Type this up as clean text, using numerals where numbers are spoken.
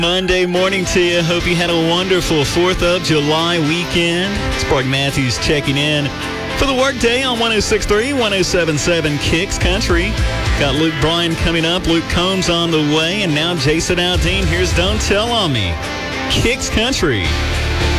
Monday morning to you. Hope you had a wonderful 4th of July weekend. Spark Matthews checking in for the workday on 106.3, 107.7 Kicks Country. Got Luke Bryan coming up, Luke Combs on the way, and now Jason Aldean. Here's Don't Tell on Me. Kicks Country.